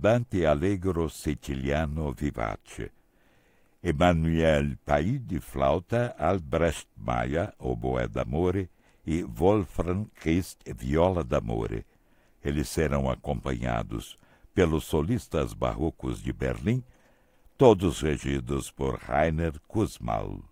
Andante allegro siciliano vivace. Emmanuel Paidi, flauta, Albrecht Maia, oboé d'amore, e Wolfram Christ, viola d'amore. Eles serão acompanhados pelos solistas barrocos de Berlim, todos regidos por Rainer Kussmaul.